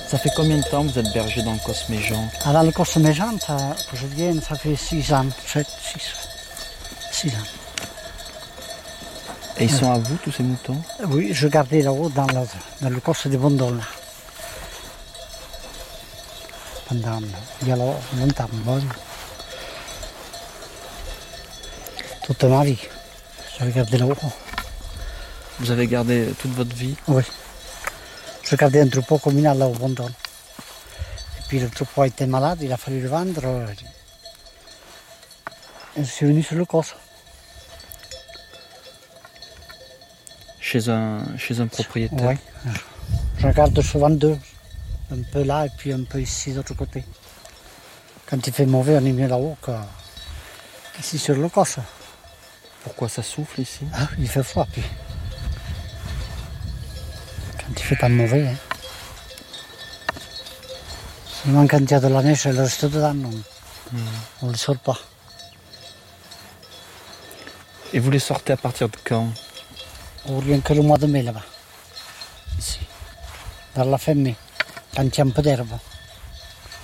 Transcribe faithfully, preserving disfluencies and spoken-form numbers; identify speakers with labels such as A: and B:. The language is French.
A: Ça fait combien de temps que vous êtes berger dans le Cosméjean?
B: Alors, le Cosméjean, que je vienne, ça fait six ans, sept, six, six ans.
A: Et ils sont à vous, tous ces moutons?
B: Oui, je gardais là-haut dans, la, dans le coste de Bondon, là. Pendant il y a longtemps, bon. Toute ma vie, je gardé là-haut.
A: Vous avez gardé toute votre vie?
B: Oui. Je gardais un troupeau communal là au Bondon. Et puis le troupeau a été malade, il a fallu le vendre. Et je suis venu sur le Cos.
A: Chez un, chez un propriétaire?
B: Oui. Je garde souvent deux. Un peu là et puis un peu ici de l'autre côté. Quand il fait mauvais, on est mieux là-haut qu'ici sur le Cos.
A: Pourquoi ça souffle ici?
B: Ah, il fait froid puis. Quand il fait pas mauvais. Hein. Seulement quand il y a de la neige, elle reste dedans. On ne le sort pas.
A: Et vous les sortez à partir de quand?
B: On rien que le mois de mai là-bas.
A: Ici.
B: Vers la fin mai. Quand il y a un peu d'herbe.